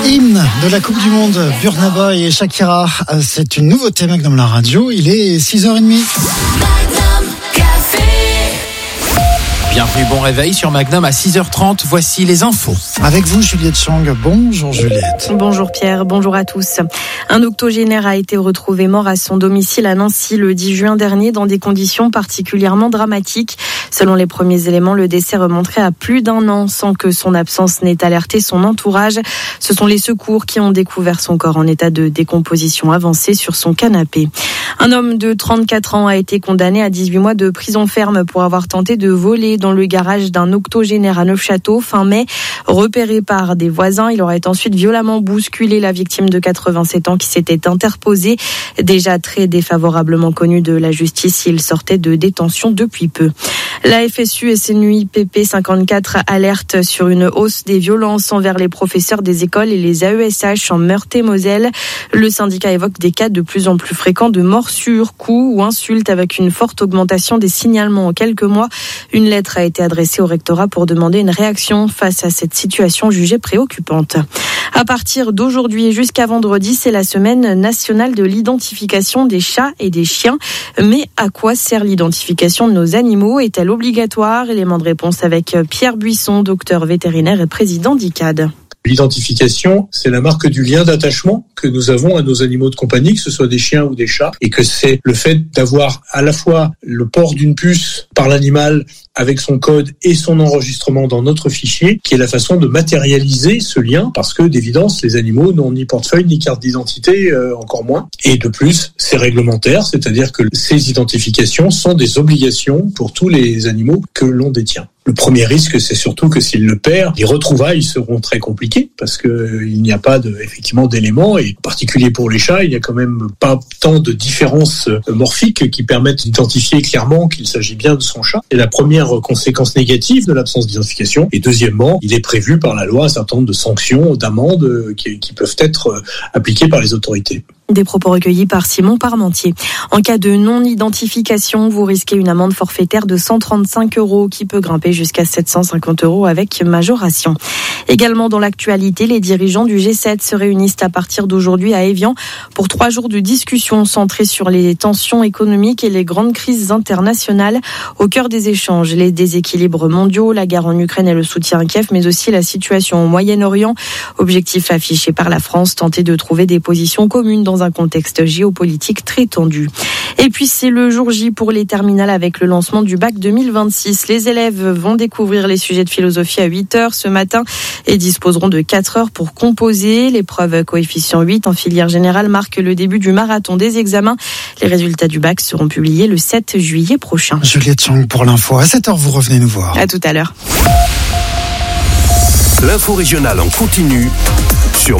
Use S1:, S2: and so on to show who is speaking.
S1: Hymne de la Coupe du Monde, Burna Boy et Shakira. C'est une nouveauté Magnum la radio. Il est 6h30.
S2: Bienvenue, bon réveil sur Magnum à 6h30. Voici les infos.
S1: Avec vous, Juliette Chang. Bonjour Juliette.
S3: Bonjour Pierre, bonjour à tous. Un octogénaire a été retrouvé mort à son domicile à Nancy le 10 juin dernier dans des conditions particulièrement dramatiques. Selon les premiers éléments, le décès remonterait à plus d'1 an sans que son absence n'ait alerté son entourage. Ce sont les secours qui ont découvert son corps en état de décomposition avancée sur son canapé. Un homme de 34 ans a été condamné à 18 mois de prison ferme pour avoir tenté de voler dans le garage d'un octogénaire à Neufchâteau fin mai. Repéré par des voisins, il aurait ensuite violemment bousculé la victime de 87 ans qui s'était interposée. Déjà très défavorablement connu de la justice, il sortait de détention depuis peu. La FSU et CNUIPP 54 alertent sur une hausse des violences envers les professeurs des écoles et les AESH en Meurthe-et-Moselle. Le syndicat évoque des cas de plus en plus fréquents de morsures, coups ou insultes avec une forte augmentation des signalements en quelques mois. Une lettre a été adressée au rectorat pour demander une réaction face à cette situation jugée préoccupante. À partir d'aujourd'hui et jusqu'à vendredi, c'est la semaine nationale de l'identification des chats et des chiens. Mais à quoi sert l'identification de nos animaux ? Est-elle obligatoire ? Élément de réponse avec Pierre Buisson, docteur vétérinaire et président d'ICAD.
S4: L'identification, c'est la marque du lien d'attachement que nous avons à nos animaux de compagnie, que ce soit des chiens ou des chats, et que c'est le fait d'avoir à la fois le port d'une puce par l'animal avec son code et son enregistrement dans notre fichier, qui est la façon de matérialiser ce lien, parce que d'évidence, les animaux n'ont ni portefeuille ni carte d'identité, encore moins. Et de plus, c'est réglementaire, c'est-à-dire que ces identifications sont des obligations pour tous les animaux que l'on détient. Le premier risque, c'est surtout que s'il le perd, les retrouvailles seront très compliquées parce que il n'y a pas effectivement d'éléments, et en particulier pour les chats, il n'y a quand même pas tant de différences morphiques qui permettent d'identifier clairement qu'il s'agit bien de son chat. C'est la première conséquence négative de l'absence d'identification. Et deuxièmement, il est prévu par la loi un certain nombre de sanctions, d'amendes qui peuvent être appliquées par les autorités.
S3: Des propos recueillis par Simon Parmentier. En cas de non-identification, vous risquez une amende forfaitaire de 135 € qui peut grimper jusqu'à 750 € avec majoration. Également dans l'actualité, les dirigeants du G7 se réunissent à partir d'aujourd'hui à Évian pour 3 jours de discussion centrée sur les tensions économiques et les grandes crises internationales. Au cœur des échanges, les déséquilibres mondiaux, la guerre en Ukraine et le soutien à Kiev, mais aussi la situation au Moyen-Orient. Objectif affiché par la France, tenter de trouver des positions communes dans un contexte géopolitique très tendu. Et puis c'est le jour J pour les terminales avec le lancement du bac 2026. Les élèves vont découvrir les sujets de philosophie à 8h ce matin et disposeront de 4 heures pour composer. L'épreuve coefficient 8 en filière générale marque le début du marathon des examens. Les résultats du bac seront publiés le 7 juillet prochain.
S1: Juliette Chang pour l'info. À 7h, vous revenez nous voir.
S3: À tout à l'heure.
S5: L'info régionale en continu